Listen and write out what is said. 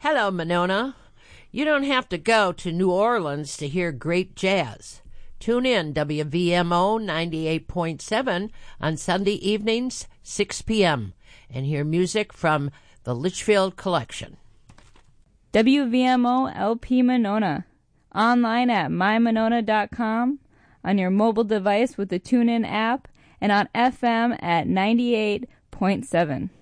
Hello, Monona. You don't have to go to New Orleans to hear great jazz. Tune in WVMO 98.7 on Sunday evenings, 6 p.m., and hear music from the Litchfield Collection. WVMO LP Monona. Online at mymonona.com, on your mobile device with the TuneIn app, and on FM at 98.7.